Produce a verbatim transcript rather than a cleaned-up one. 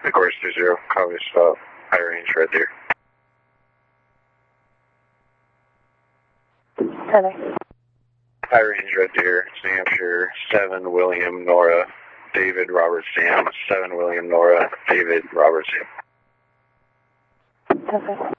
The course two zero, copy stop, high range, Red Deer. Hello. High range, Red Deer, New Hampshire, seven William Nora, David Robert Sam, seven William Nora, David Robert Sam. Okay.